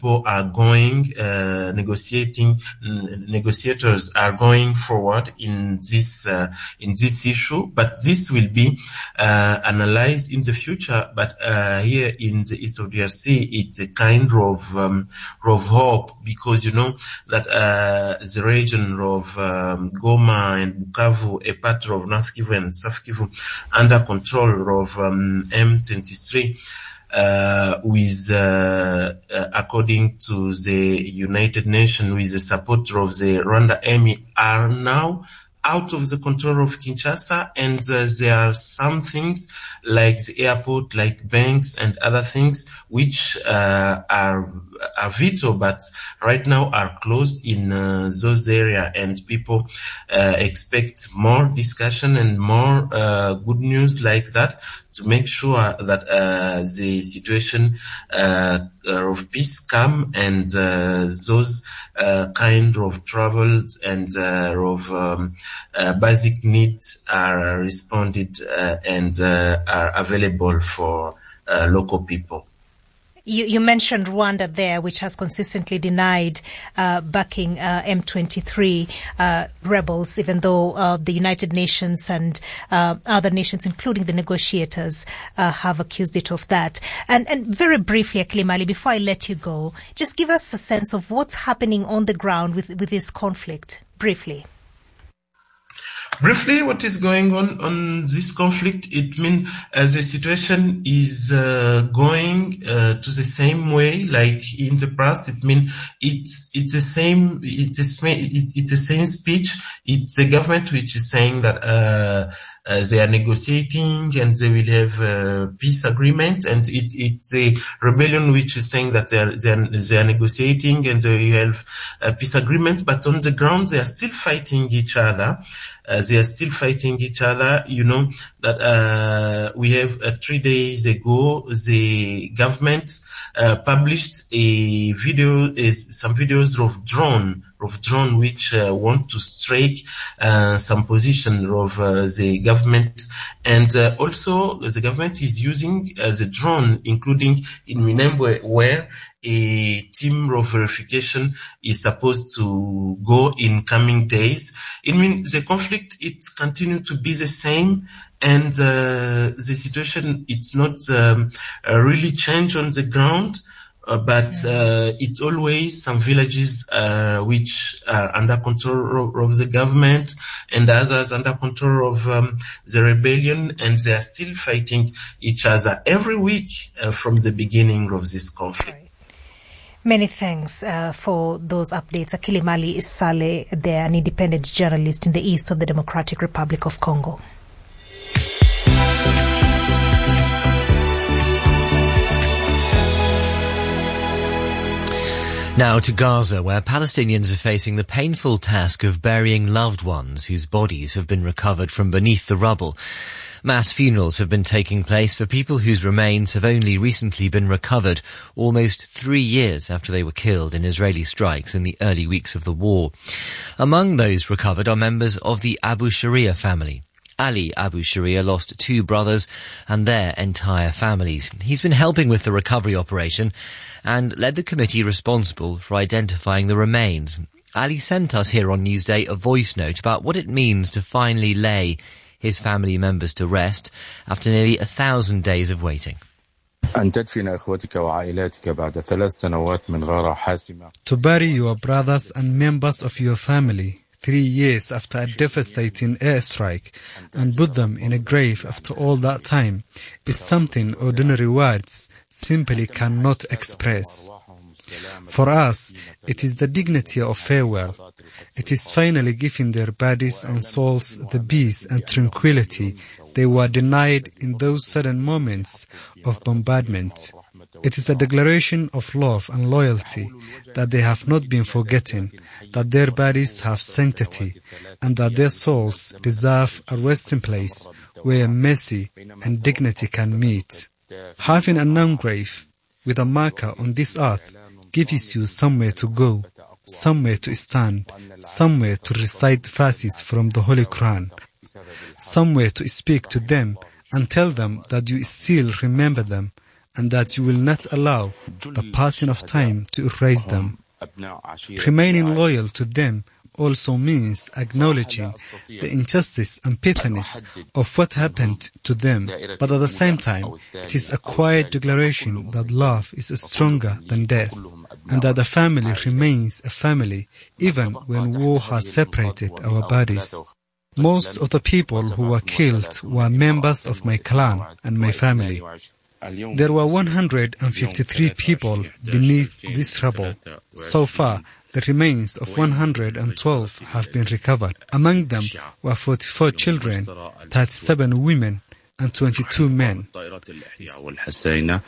people are going, negotiators are going forward in this issue, but this will be analyzed in the future. But here in the east of DRC, it's a kind of hope, because you know that the region of Goma and Bukavu, a part of North Kivu and South Kivu, under control of M23, with according to the United Nations, with the support of the Rwanda Army, are now out of the control of Kinshasa, and there are some things like the airport, like banks and other things, which are veto, but right now are closed in those areas, and people expect more discussion and more good news like that, to make sure that the situation of peace come, and those kind of travels and of basic needs are responded and are available for local people. You mentioned Rwanda there, which has consistently denied backing M23 rebels, even though the United Nations and other nations, including the negotiators, have accused it of that. And very briefly, Akilimali, before I let you go, just give us a sense of what's happening on the ground with this conflict, briefly. Briefly, what is going on this conflict? It means the situation is going to the same way like in the past. It means it's the same speech. It's the government which is saying that they are negotiating and they will have peace agreement, and it's a rebellion which is saying that they are negotiating and they will have a peace agreement, but on the ground they are still fighting each other. You know that we have 3 days ago the government published a video, some videos of drone which want to strike some position of the government, and also the government is using the drone, including in Minembwe, where a team of verification is supposed to go in coming days. It means the conflict, it continues to be the same, and the situation, it's not really changed on the ground. But it's always some villages which are under control of the government, and others under control of the rebellion, and they are still fighting each other every week from the beginning of this conflict. Many thanks for those updates. Akilimali Saleh, they're an independent journalist in the east of the Democratic Republic of Congo. Now to Gaza, where Palestinians are facing the painful task of burying loved ones whose bodies have been recovered from beneath the rubble. Mass funerals have been taking place for people whose remains have only recently been recovered, almost 3 years after they were killed in Israeli strikes in the early weeks of the war. Among those recovered are members of the Abu Sharia family. Ali Abu Sharia lost 2 brothers and their entire families. He's been helping with the recovery operation and led the committee responsible for identifying the remains. Ali sent us here on Newsday a voice note about what it means to finally lay his family members to rest after nearly 1,000 days of waiting. To bury your brothers and members of your family 3 years after a devastating airstrike and put them in a grave after all that time is something ordinary words simply cannot express. For us, it is the dignity of farewell. It is finally giving their bodies and souls the peace and tranquility they were denied in those sudden moments of bombardment. It is a declaration of love and loyalty that they have not been forgotten, that their bodies have sanctity, and that their souls deserve a resting place where mercy and dignity can meet. Having a known grave with a marker on this earth gives you somewhere to go, somewhere to stand, somewhere to recite verses from the Holy Quran, somewhere to speak to them and tell them that you still remember them and that you will not allow the passing of time to erase them. Remaining loyal to them also means acknowledging the injustice and bitterness of what happened to them, but at the same time, it is a quiet declaration that love is stronger than death, and that a family remains a family even when war has separated our bodies. Most of the people who were killed were members of my clan and my family. There were 153 people beneath this rubble. So far, the remains of 112 have been recovered. Among them were 44 children, 37 women, and 22 men. The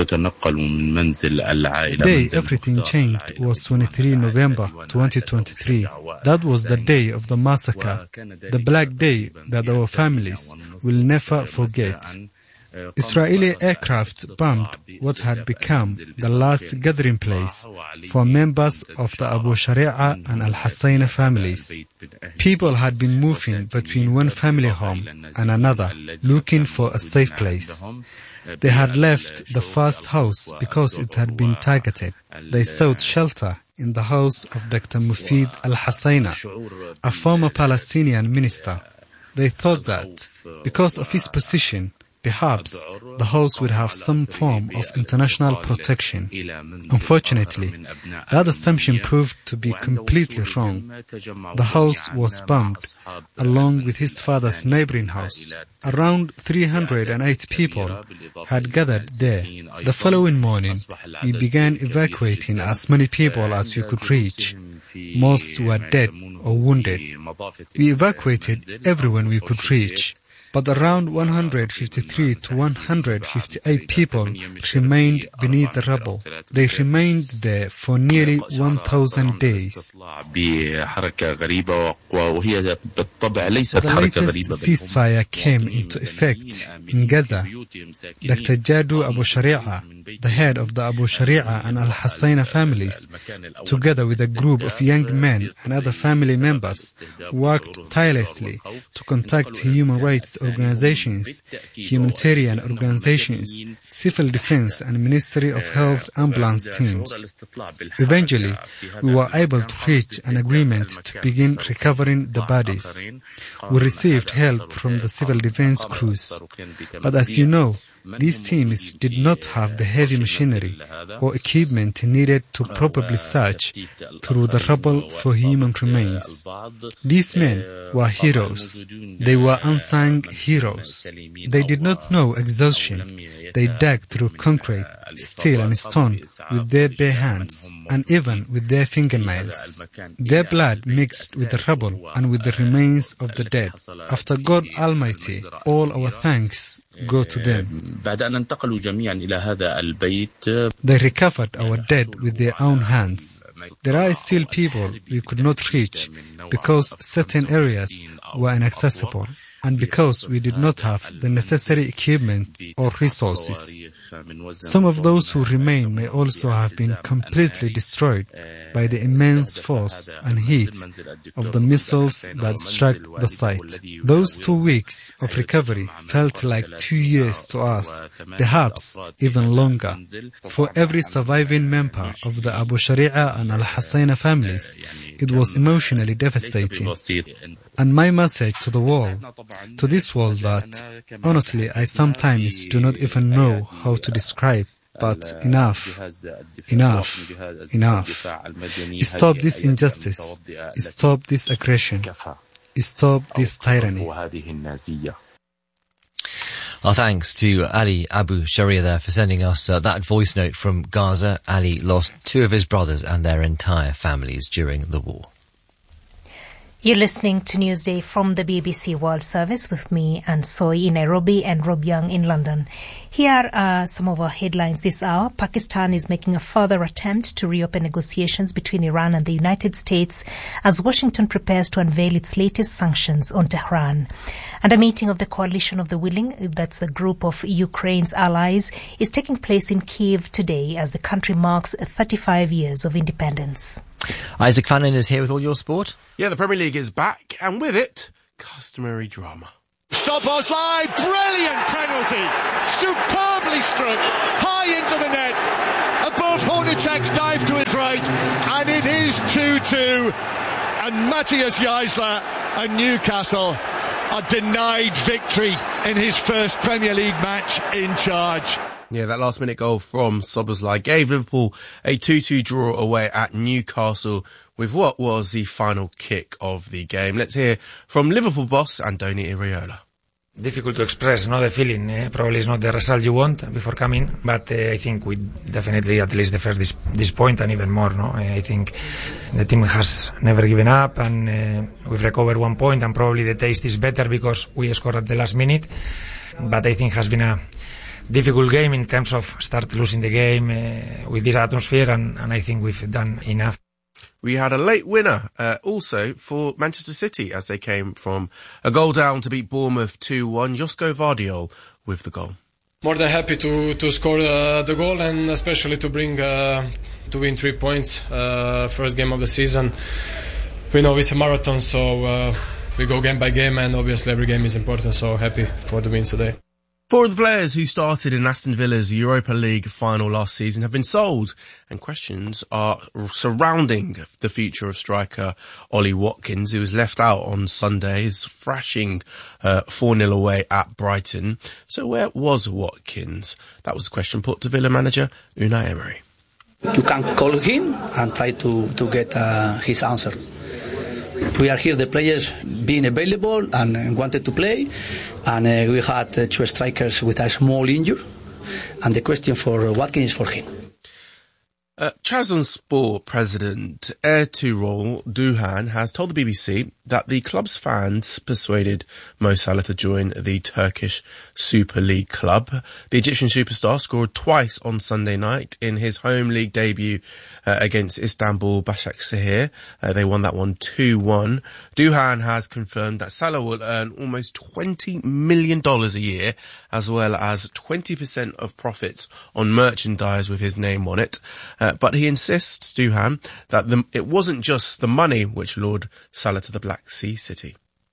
day everything changed was 23 November 2023. That was the day of the massacre, the black day that our families will never forget. Israeli aircraft bombed what had become the last gathering place for members of the Abu Sharia and Al-Husayna families. People had been moving between one family home and another, looking for a safe place. They had left the first house because it had been targeted. They sought shelter in the house of Dr. Mufid Al-Husayna, a former Palestinian minister. They thought that, because of his position, perhaps the house would have some form of international protection. Unfortunately, that assumption proved to be completely wrong. The house was bombed, along with his father's neighboring house. Around 308 people had gathered there. The following morning, we began evacuating as many people as we could reach. Most were dead or wounded. We evacuated everyone we could reach. But around 153 to 158 people remained beneath the rubble. They remained there for nearly 1,000 days. The latest ceasefire came into effect in Gaza. Dr. Jadu Abu Sharia, the head of the Abu Sharia and Al-Husayna families, together with a group of young men and other family members, worked tirelessly to contact human rights organizations, humanitarian organizations, civil defense and Ministry of Health ambulance teams. Eventually, we were able to reach an agreement to begin recovering the bodies. We received help from the civil defense crews. But as you know, these teams did not have the heavy machinery or equipment needed to properly search through the rubble for human remains. These men were heroes. They were unsung heroes. They did not know exhaustion. They dug through concrete, steel and stone with their bare hands and even with their fingernails. Their blood mixed with the rubble and with the remains of the dead. After God Almighty, all our thanks go to them. They recovered our dead with their own hands. There are still people we could not reach because certain areas were inaccessible and because we did not have the necessary equipment or resources. Some of those who remain may also have been completely destroyed by the immense force and heat of the missiles that struck the site. Those 2 weeks of recovery felt like 2 years to us, perhaps even longer. For every surviving member of the Abu Sharia and Al-Husayna families, it was emotionally devastating. And my message to the world, to this world that, honestly, I sometimes do not even know how to describe, but enough, enough, enough. Stop this injustice. Stop this aggression. Stop this tyranny. Our thanks to Ali Abu Sharia there for sending us that voice note from Gaza. Ali lost 2 of his brothers and their entire families during the war. You're listening to Newsday from the BBC World Service with me, Anne Soy in Nairobi and Rob Young in London. Here are some of our headlines this hour. Pakistan is making a further attempt to reopen negotiations between Iran and the United States as Washington prepares to unveil its latest sanctions on Tehran. And a meeting of the Coalition of the Willing, that's a group of Ukraine's allies, is taking place in Kyiv today as the country marks 35 years of independence. Isaac Fannin is here with all your sport. Yeah, the Premier League is back, and with it, customary drama. Szoboszlai, brilliant penalty, superbly struck, high into the net, above Hornacek's dive to his right, and it is 2-2, and Matthias Jaisler and Newcastle are denied victory in his first Premier League match in charge. Yeah, that last-minute goal from Szoboszlai gave Liverpool a 2-2 draw away at Newcastle with what was the final kick of the game. Let's hear from Liverpool boss Andoni Iraola. Difficult to express, the feeling. Probably it's not the result you want before coming, but I think we definitely at least deserve this point and even more. I think the team has never given up, and we've recovered 1 point, and probably the taste is better because we scored at the last minute. But I think it has been a difficult game in terms of start losing the game with this atmosphere, and I think we've done enough. We had a late winner also for Manchester City as they came from a goal down to beat Bournemouth 2-1. Josko Vardiol with the goal. More than happy to score the goal, and especially to win 3 points. First game of the season. We know it's a marathon, so we go game by game, and obviously every game is important, so happy for the win today. 4 of the players who started in Aston Villa's Europa League final last season have been sold, and questions are surrounding the future of striker Ollie Watkins, who was left out on Sunday's thrashing 4-0 away at Brighton. So where was Watkins? That was a question put to Villa manager Unai Emery. You can call him and try to get his answer. We are here, the players being available and wanted to play, and we had 2 strikers with a small injury, and the question for Watkins is for him. Trabzonspor president Ertuğrul Duhan has told the BBC that the club's fans persuaded Mo Salah to join the Turkish Super League club. The Egyptian superstar scored twice on Sunday night in his home league debut against Istanbul Başakşehir. They won that one 2-1. Duhan has confirmed that Salah will earn almost $20 million a year, as well as 20% of profits on merchandise with his name on it. But he insists, Duhan, that it wasn't just the money which lured Salah to the Black Sea city.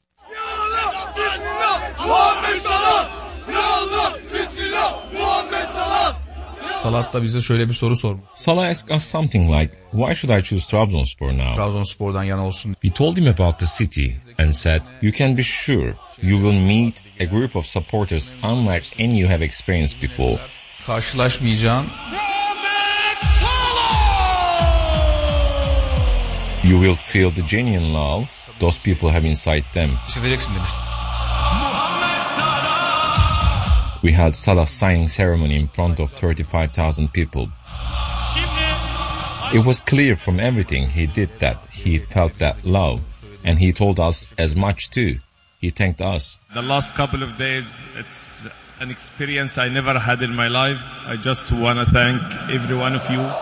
Salah da bize şöyle bir soru sormuş. Salah asked us something like, why should I choose Trabzonspor now? Trabzonspor'dan yana olsun. We told him about the city and said, you can be sure you will meet a group of supporters unlike any you have experienced before. Karşılaşmayacağın. You will feel the genuine love those people have inside them. Hissedeceksin demiştim. We held Salah's signing ceremony in front of 35,000 people. It was clear from everything he did that he felt that love, and he told us as much too. He thanked us. The last couple of days, it's an experience I never had in my life. I just want to thank every one of you.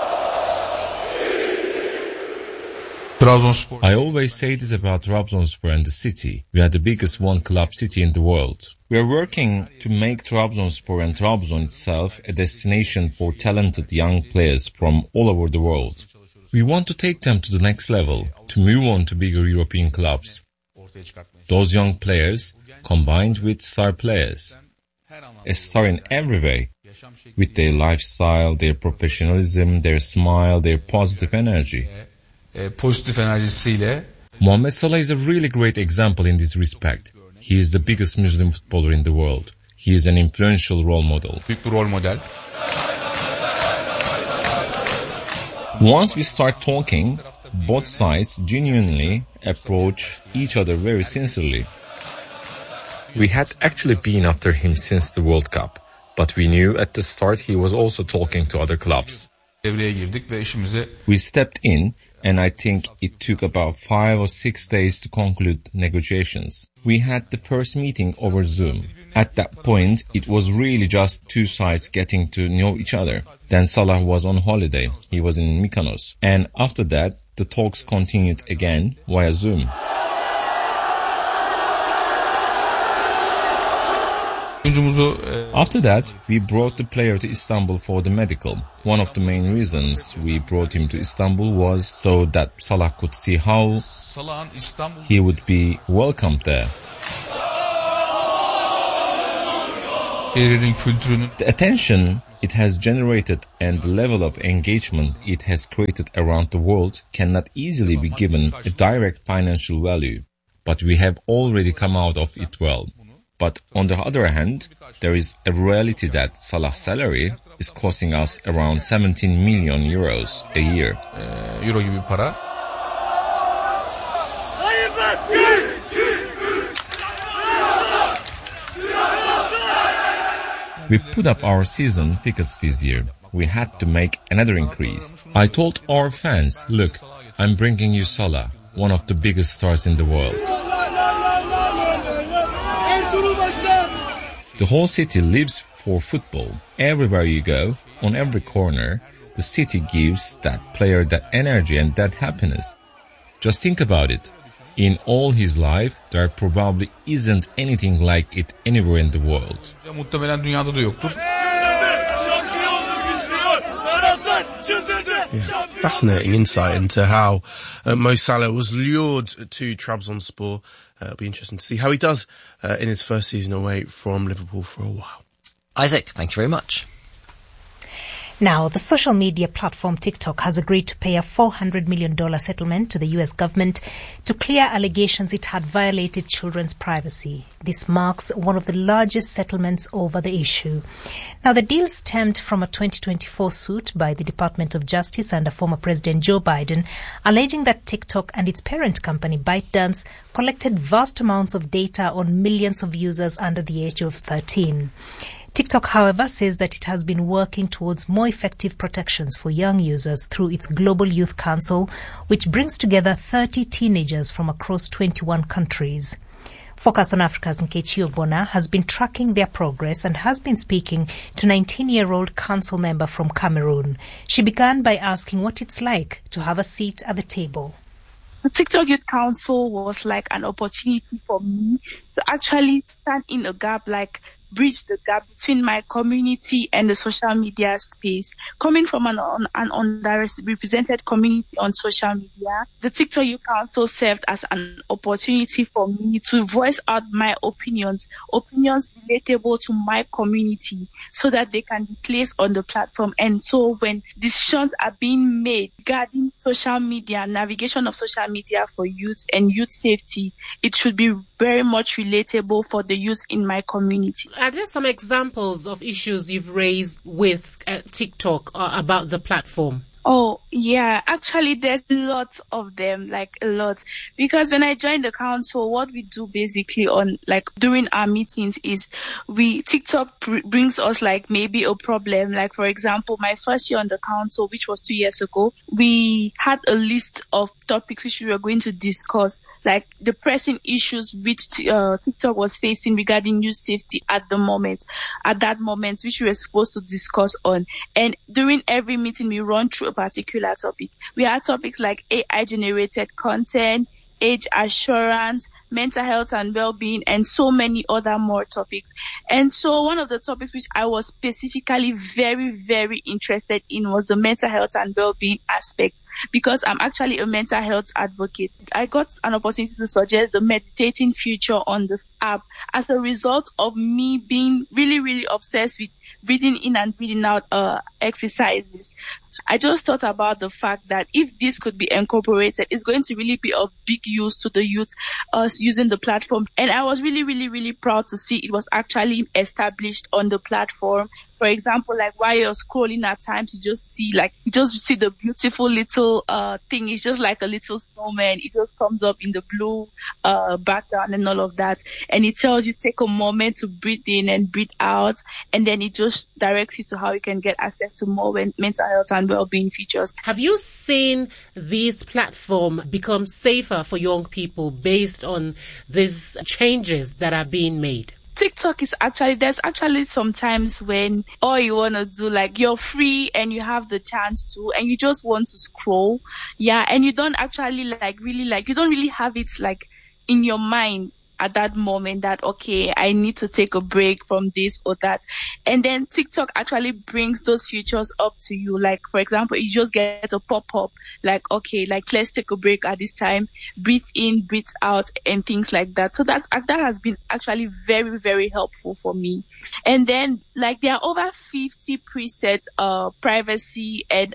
I always say this about Trabzonspor and the city. We are the biggest one-club city in the world. We are working to make Trabzonspor and Trabzon itself a destination for talented young players from all over the world. We want to take them to the next level, to move on to bigger European clubs. Those young players combined with star players. A star in every way, with their lifestyle, their professionalism, their smile, their positive energy. Pozitif enerjisiyle. Mohamed Salah is a really great example in this respect. He is the biggest Muslim footballer in the world. He is an influential role model. Büyük bir rol model. Once we start talking, both sides genuinely approach each other very sincerely. We had actually been after him since the World Cup, but we knew at the start he was also talking to other clubs. Devreye girdik ve işimizi. We stepped in, and I think it took about 5 or 6 days to conclude negotiations. We had the first meeting over Zoom. At that point, it was really just 2 sides getting to know each other. Then Salah was on holiday. He was in Mykonos. And after that, the talks continued again via Zoom. After that, we brought the player to Istanbul for the medical. One of the main reasons we brought him to Istanbul was so that Salah could see how he would be welcomed there. The attention it has generated and the level of engagement it has created around the world cannot easily be given a direct financial value, but we have already come out of it well. But on the other hand, there is a reality that Salah's salary is costing us around 17 million euros a year. Euro gibi bir para. We put up our season tickets this year. We had to make another increase. I told our fans, look, I'm bringing you Salah, one of the biggest stars in the world. The whole city lives for football. Everywhere you go, on every corner, the city gives that player that energy and that happiness. Just think about it. In all his life, there probably isn't anything like it anywhere in the world. Muhtemelen dünyada da yoktur. Yeah. Fascinating insight into how Mo Salah was lured to Trabzonspor. It'll be interesting to see how he does in his first season away from Liverpool for a while. Isaac, thank you very much. Now, the social media platform TikTok has agreed to pay a $400 million settlement to the U.S. government to clear allegations it had violated children's privacy. This marks one of the largest settlements over the issue. Now, the deal stemmed from a 2024 suit by the Department of Justice under former President Joe Biden, alleging that TikTok and its parent company ByteDance collected vast amounts of data on millions of users under the age of 13. TikTok, however, says that it has been working towards more effective protections for young users through its Global Youth Council, which brings together 30 teenagers from across 21 countries. Focus on Africa's Nkechi Ogbonna has been tracking their progress and has been speaking to 19-year-old council member from Cameroon. She began by asking what it's like to have a seat at the table. The TikTok Youth Council was like an opportunity for me to actually stand in a gap, bridge the gap between my community and the social media space. Coming from an underrepresented community on social media, the TikTok Youth Council served as an opportunity for me to voice out my opinions relatable to my community so that they can be placed on the platform. And so when decisions are being made regarding social media, navigation of social media for youth and youth safety, it should be very much relatable for the youth in my community. Are there some examples of issues you've raised with TikTok about the platform? Oh, yeah. Actually, there's lots of them, a lot. Because when I joined the council, what we do basically during our meetings is TikTok brings us maybe a problem. For example, my first year on the council, which was 2 years ago, we had a list of topics which we were going to discuss, the pressing issues which TikTok was facing regarding youth safety at that moment, which we were supposed to discuss on. And during every meeting, we run through a particular topic. We had topics like AI generated content, age assurance, mental health and well-being, and so many other more topics. And so one of the topics which I was specifically very, very interested in was the mental health and well-being aspect, because I'm actually a mental health advocate. I got an opportunity to suggest the meditating feature on the app as a result of me being really, really obsessed with breathing in and breathing out exercises. I just thought about the fact that if this could be incorporated, it's going to really be of big use to the youth using the platform. And I was really, really, really proud to see it was actually established on the platform. For example, while you're scrolling at times, you just see the beautiful little thing. It's just like a little snowman. It just comes up in the blue background and all of that. And it tells you take a moment to breathe in and breathe out. And then it just directs you to how you can get access to more mental health and well-being features. Have you seen this platform become safer for young people based on these changes that are being made? TikTok is there's actually some times when all you want to do, you're free and you have the chance to, and you just want to scroll. Yeah. And you don't actually you don't really have it in your mind at that moment that, okay, I need to take a break from this or that. And then TikTok actually brings those features up to you. Like, for example, you just get a pop-up like, okay, like let's take a break at this time, breathe in, breathe out, and things like that. So that has been actually very, very helpful for me. And then like there are over 50 presets, privacy and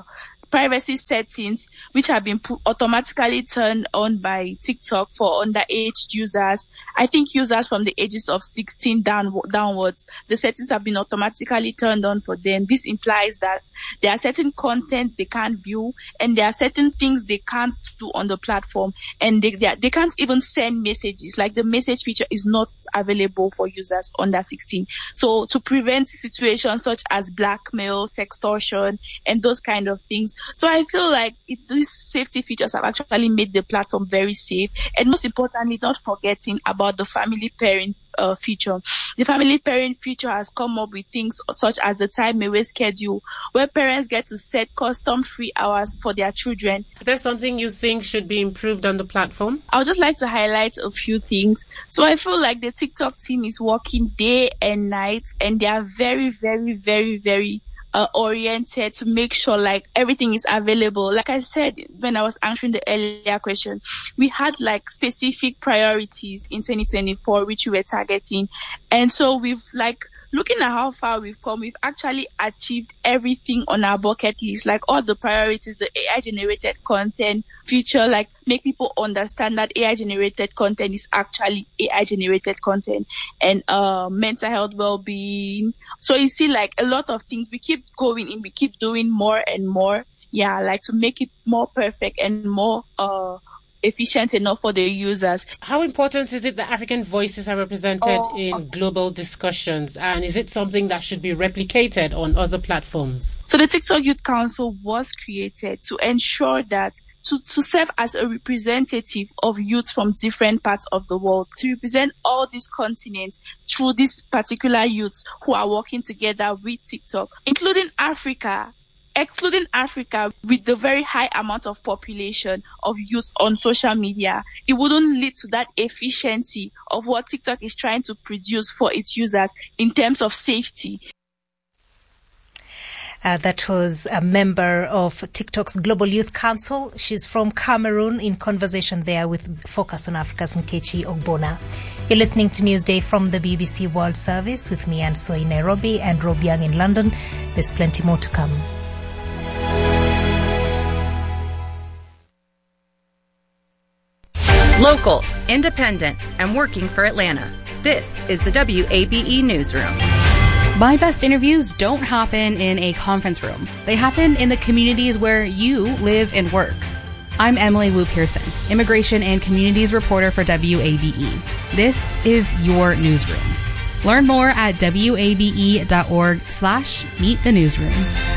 privacy settings which have been automatically turned on by TikTok for underage users. I think users from the ages of 16 downwards, the settings have been automatically turned on for them. This implies that there are certain content they can't view and there are certain things they can't do on the platform, and they can't even send messages. Like the message feature is not available for users under 16. So to prevent situations such as blackmail, sextortion, and those kind of things. So I feel like these safety features have actually made the platform very safe. And most importantly, not forgetting about the family parent feature. The family parent feature has come up with things such as the time away schedule, where parents get to set custom free hours for their children. Is there something you think should be improved on the platform? I would just like to highlight a few things. So I feel like the TikTok team is working day and night, and they are very, very, very, very oriented to make sure like everything is available. Like I said when I was answering the earlier question, we had like specific priorities in 2024 which we were targeting, and so we've like looking at how far we've come, we've actually achieved everything on our bucket list. Like all the priorities, the AI generated content feature, like make people understand that AI generated content is actually AI generated content, and mental health well-being. So you see like a lot of things we keep going in, we keep doing more and more. Yeah, like to make it more perfect and more efficient enough for the users. How important is it that African voices are represented in global discussions, and is it something that should be replicated on other platforms? So the TikTok Youth Council was created to ensure that to serve as a representative of youth from different parts of the world, to represent all these continents through these particular youths who are working together with TikTok, including Africa. Excluding Africa, with the very high amount of population of youth on social media, it wouldn't lead to that efficiency of what TikTok is trying to produce for its users in terms of safety. That was a member of TikTok's Global Youth Council. She's from Cameroon, in conversation there with Focus on Africa's Nkechi Ogbonna. You're listening to Newsday from the BBC World Service with me, Anne Soy in Nairobi, and Rob Young in London. There's plenty more to come. Local, independent, and working for Atlanta. This is the WABE Newsroom. My best interviews don't happen in a conference room. They happen in the communities where you live and work. I'm Emily Wu Pearson, Immigration and Communities Reporter for WABE. This is your newsroom. Learn more at wabe.org/meet the newsroom.